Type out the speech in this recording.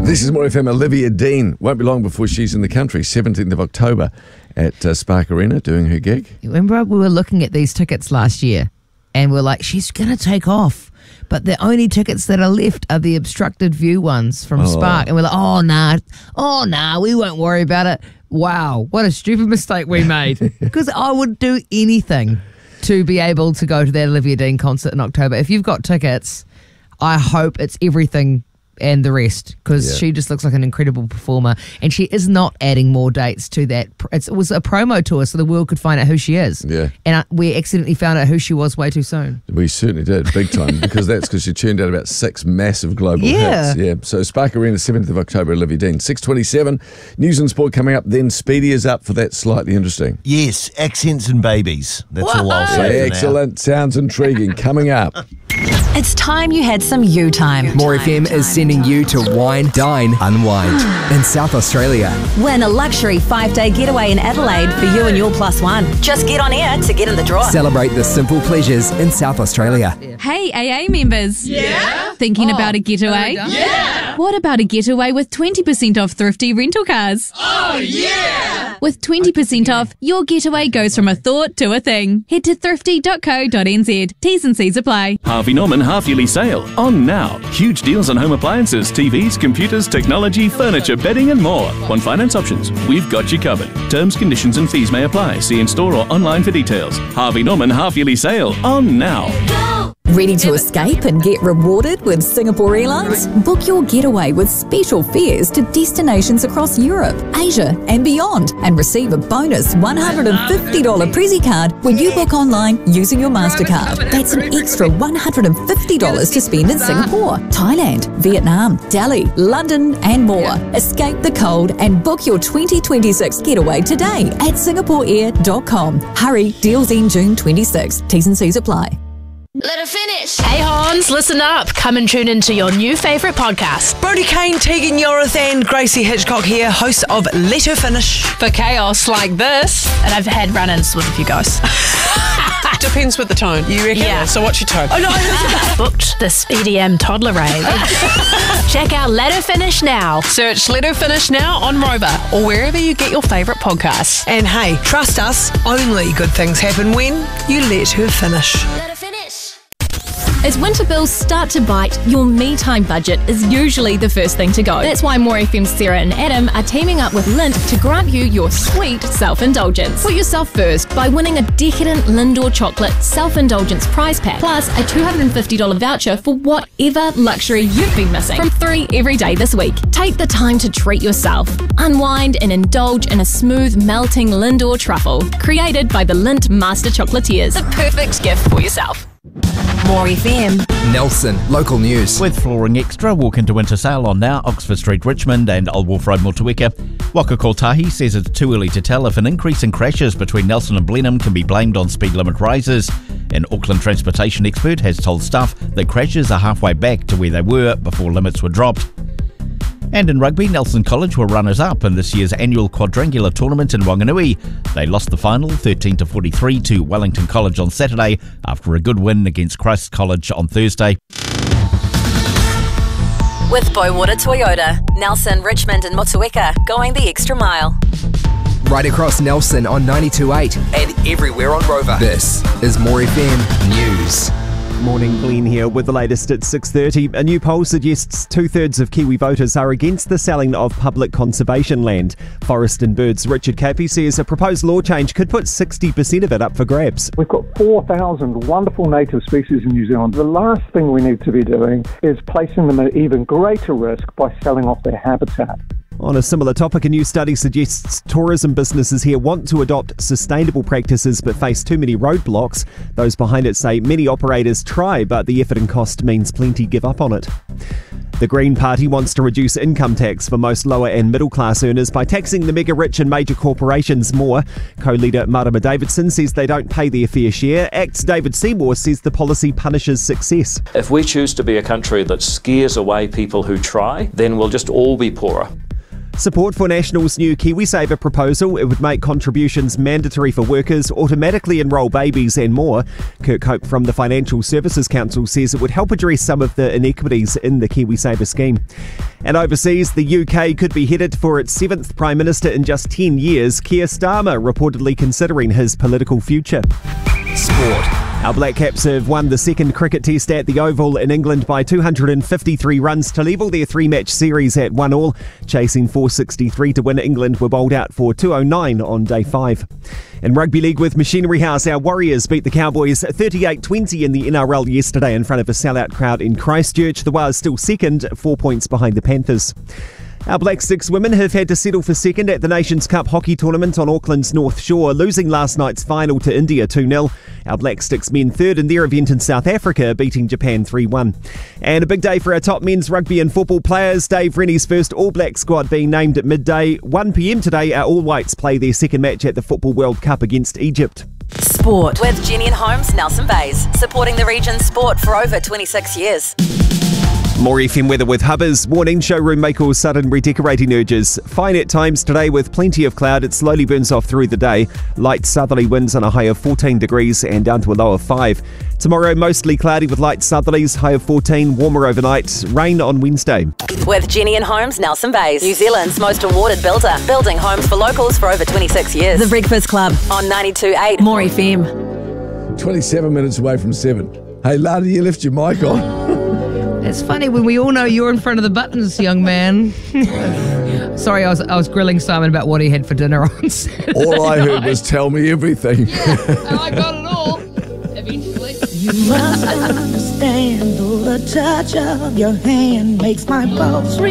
This is More FM. Olivia Dean. Won't be long before she's in the country, 17th of October at Spark Arena doing her gig. Remember we were looking at these tickets last year and we're like, she's going to take off. But the only tickets that are left are the obstructed view ones from Spark. And we're like, oh, nah, we won't worry about it. Wow, what a stupid mistake we made. Because I would do anything to be able to go to that Olivia Dean concert in October. If you've got tickets, I hope it's everything and the rest, because she just looks like an incredible performer, and she is not adding more dates to that. It was a promo tour so the world could find out who she is. Yeah, and we accidentally found out who she was way too soon. We certainly did, big time, because she churned out about 6 massive global hits. Yeah, so Spark Arena, 7th of October, Olivia Dean. 6:27, news and sport coming up. Then Speedy is up for that. Slightly interesting. Yes, accents and babies. That's all I'll say. Excellent, sounds intriguing. Coming up. It's time you had some you time. More FM is sending you to Wine, Dine, Unwind in South Australia. Win a luxury 5-day getaway in Adelaide for you and your plus one. Just get on air to get in the draw. Celebrate the simple pleasures in South Australia. Hey, AA members. Yeah? Thinking about a getaway? Yeah! What about a getaway with 20% off thrifty rental cars? Oh, yeah! With 20% off, your getaway goes from a thought to a thing. Head to thrifty.co.nz. T's and C's apply. Harvey Norman half-yearly sale on now. Huge deals on home appliances, TVs, computers, technology, furniture, bedding and more. On finance options, we've got you covered. Terms, conditions and fees may apply. See in store or online for details. Harvey Norman half-yearly sale on now. Ready to escape and get rewarded with Singapore Airlines? Book your getaway with special fares to destinations across Europe, Asia and beyond, and receive a bonus $150 Prezi card when you book online using your MasterCard. That's an extra $150 to spend in Singapore, Thailand, Vietnam, Delhi, London and more. Escape the cold and book your 2026 getaway today at singaporeair.com. Hurry, deals end June 26. T's and C's apply. Let her finish. Hey Hans, listen up. Come and tune into your new favourite podcast. Brodie Kane, Tegan Yorith and Gracie Hitchcock here, hosts of Let Her Finish. For chaos like this. And I've had run-ins with a few guys. Depends with the tone, you reckon? Yeah. So what's your tone? Oh no, booked this EDM toddler rave. Check out Let Her Finish now. Search Let Her Finish now on Rover or wherever you get your favourite podcasts. And hey, trust us, only good things happen when you let her finish. Let her finish. As winter bills start to bite, your me time budget is usually the first thing to go. That's why More FM's Sarah and Adam are teaming up with Lindt to grant you your sweet self-indulgence. Put yourself first by winning a decadent Lindor chocolate self-indulgence prize pack, plus a $250 voucher for whatever luxury you've been missing from 3 every day this week. Take the time to treat yourself. Unwind and indulge in a smooth, melting Lindor truffle, created by the Lindt Master Chocolatiers. The perfect gift for yourself. More FM. Nelson, local news. With Flooring Extra, walk into winter sale on now, Oxford Street, Richmond and Old Wolf Road, Motueka. Waka Kotahi says it's too early to tell if an increase in crashes between Nelson and Blenheim can be blamed on speed limit rises. An Auckland transportation expert has told staff that crashes are halfway back to where they were before limits were dropped. And in rugby, Nelson College were runners-up in this year's annual quadrangular tournament in Wanganui. They lost the final 13-43 to Wellington College on Saturday after a good win against Christ College on Thursday. With Boywater Toyota, Nelson, Richmond and Motueka, going the extra mile. Right across Nelson on 92.8 and everywhere on Rover. This is More FM News. Morning, Glenn here with the latest at 6:30. A new poll suggests 2/3 of Kiwi voters are against the selling of public conservation land. Forest and Birds' Richard Cappy says a proposed law change could put 60% of it up for grabs. We've got 4,000 wonderful native species in New Zealand. The last thing we need to be doing is placing them at even greater risk by selling off their habitat. On a similar topic, a new study suggests tourism businesses here want to adopt sustainable practices but face too many roadblocks. Those behind it say many operators try, but the effort and cost means plenty give up on it. The Green Party wants to reduce income tax for most lower and middle class earners by taxing the mega rich and major corporations more. Co-leader Marama Davidson says they don't pay their fair share. ACT's David Seymour says the policy punishes success. If we choose to be a country that scares away people who try, then we'll just all be poorer. Support for National's new KiwiSaver proposal. It would make contributions mandatory for workers, automatically enrol babies and more. Kirk Hope from the Financial Services Council says it would help address some of the inequities in the KiwiSaver scheme. And overseas, the UK could be headed for its 7th Prime Minister in just 10 years. Keir Starmer reportedly considering his political future. Sport. Our Black Caps have won the second cricket test at the Oval in England by 253 runs to level their 3-match series at 1-1. Chasing 463 to win, England were bowled out for 209 on day 5. In Rugby League with Machinery House, our Warriors beat the Cowboys 38-20 in the NRL yesterday in front of a sellout crowd in Christchurch. The Wars still second, 4 points behind the Panthers. Our Black Sticks women have had to settle for second at the Nations Cup hockey tournament on Auckland's North Shore, losing last night's final to India 2-0. Our Black Sticks men third in their event in South Africa, beating Japan 3-1. And a big day for our top men's rugby and football players. Dave Rennie's first All Black squad being named at midday. 1 p.m. today, our All Whites play their second match at the Football World Cup against Egypt. Sport with Jenny and Holmes, Nelson Bays, supporting the region's sport for over 26 years. More FM weather with Hubbers. Morning, showroom make all sudden redecorating urges. Fine at times today with plenty of cloud. It slowly burns off through the day. Light southerly winds on a high of 14 degrees and down to a low of 5. Tomorrow, mostly cloudy with light southerlies, high of 14, warmer overnight. Rain on Wednesday. With Jenny and Holmes, Nelson Bays, New Zealand's most awarded builder, building homes for locals for over 26 years. The Breakfast Club on 92.8 More FM. 27 minutes away from 7. Hey, Lada, you left your mic on. It's funny when we all know you're in front of the buttons, young man. Sorry, I was grilling Simon about what he had for dinner on Saturday. All I heard was tell me everything. Yeah, and I got it all. Eventually. You must understand, though the touch of your hand makes my pulse